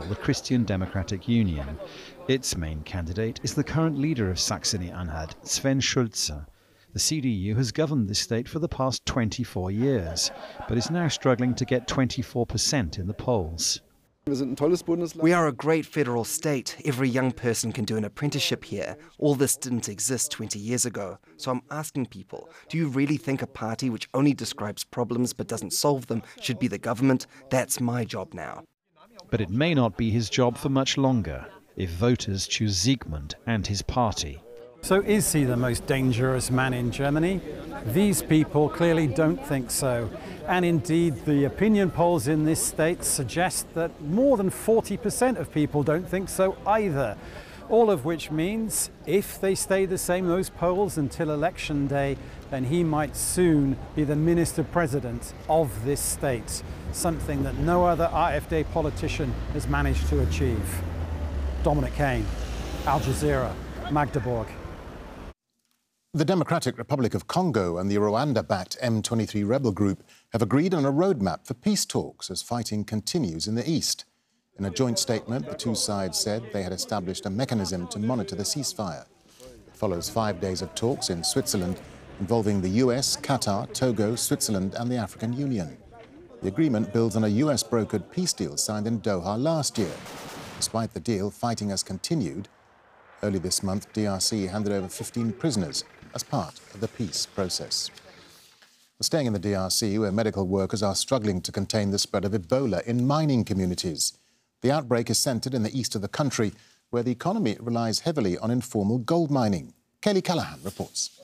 the Christian Democratic Union. Its main candidate is the current leader of Saxony-Anhalt, Sven Schulze. The CDU has governed this state for the past 24 years, but is now struggling to get 24% in the polls. We are a great federal state. Every young person can do an apprenticeship here. All this didn't exist 20 years ago. So I'm asking people, do you really think a party which only describes problems but doesn't solve them should be the government? That's my job now. But it may not be his job for much longer if voters choose Siegmund and his party. So is he the most dangerous man in Germany? These people clearly don't think so. And indeed, the opinion polls in this state suggest that more than 40% of people don't think so either. All of which means if they stay the same, those polls, until election day, then he might soon be the minister-president of this state, something that no other AfD politician has managed to achieve. Dominic Kane, Al Jazeera, Magdeburg. The Democratic Republic of Congo and the Rwanda-backed M23 rebel group have agreed on a roadmap for peace talks as fighting continues in the east. In a joint statement, the two sides said they had established a mechanism to monitor the ceasefire. It follows 5 days of talks in Switzerland involving the US, Qatar, Togo, Switzerland and the African Union. The agreement builds on a US-brokered peace deal signed in Doha last year. Despite the deal, fighting has continued. Early this month, DRC handed over 15 prisoners as part of the peace process. We're staying in the DRC, where medical workers are struggling to contain the spread of Ebola in mining communities. The outbreak is centred in the east of the country, where the economy relies heavily on informal gold mining. Kaylee Callahan reports.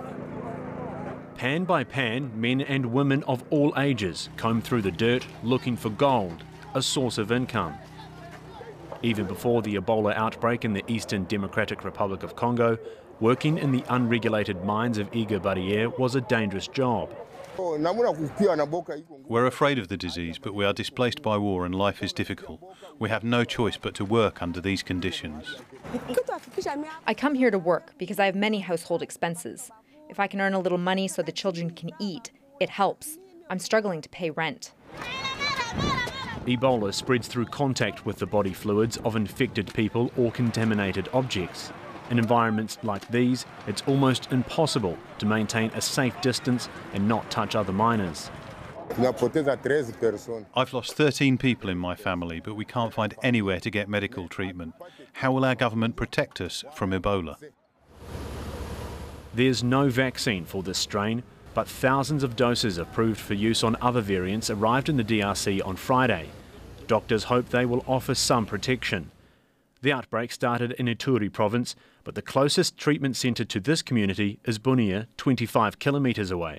Pan by pan, men and women of all ages comb through the dirt looking for gold, a source of income. Even before the Ebola outbreak in the Eastern Democratic Republic of Congo, working in the unregulated mines of Iga Barriere was a dangerous job. We're afraid of the disease, but we are displaced by war and life is difficult. We have no choice but to work under these conditions. I come here to work because I have many household expenses. If I can earn a little money so the children can eat, it helps. I'm struggling to pay rent. Ebola spreads through contact with the body fluids of infected people or contaminated objects. In environments like these, it's almost impossible to maintain a safe distance and not touch other miners. I've lost 13 people in my family, but we can't find anywhere to get medical treatment. How will our government protect us from Ebola? There's no vaccine for this strain, but thousands of doses approved for use on other variants arrived in the DRC on Friday. Doctors hope they will offer some protection. The outbreak started in Ituri province, but the closest treatment centre to this community is Bunia, 25 kilometres away.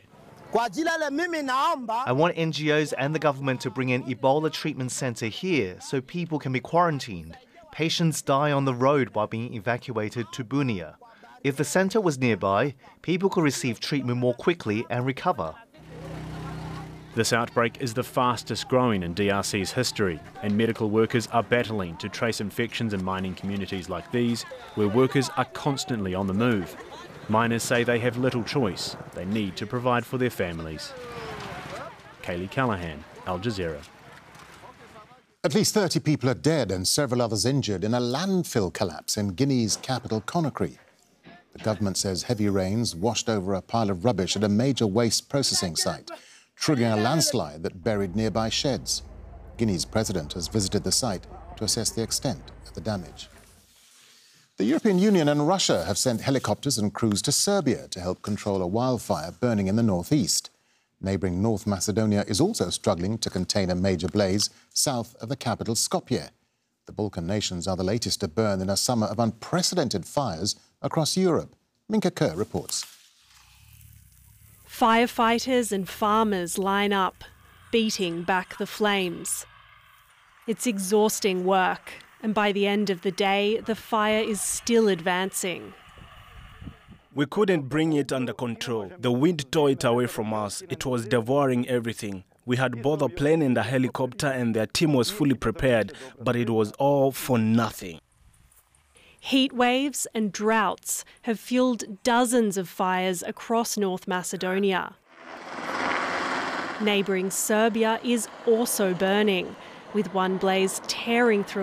I want NGOs and the government to bring an Ebola treatment centre here so people can be quarantined. Patients die on the road while being evacuated to Bunia. If the centre was nearby, people could receive treatment more quickly and recover. This outbreak is the fastest growing in DRC's history, and medical workers are battling to trace infections in mining communities like these, where workers are constantly on the move. Miners say they have little choice. They need to provide for their families. Kaylee Callahan, Al Jazeera. At least 30 people are dead and several others injured in a landfill collapse in Guinea's capital, Conakry. The government says heavy rains washed over a pile of rubbish at a major waste processing site, triggering a landslide that buried nearby sheds. Guinea's president has visited the site to assess the extent of the damage. The European Union and Russia have sent helicopters and crews to Serbia to help control a wildfire burning in the northeast. Neighbouring North Macedonia is also struggling to contain a major blaze south of the capital, Skopje. The Balkan nations are the latest to burn in a summer of unprecedented fires across Europe. Minka Kerr reports. Firefighters and farmers line up, beating back the flames. It's exhausting work, and by the end of the day, the fire is still advancing. We couldn't bring it under control. The wind tore it away from us. It was devouring everything. We had both a plane and a helicopter, and their team was fully prepared, but it was all for nothing. Heat waves and droughts have fueled dozens of fires across North Macedonia. Neighbouring Serbia is also burning, with one blaze tearing through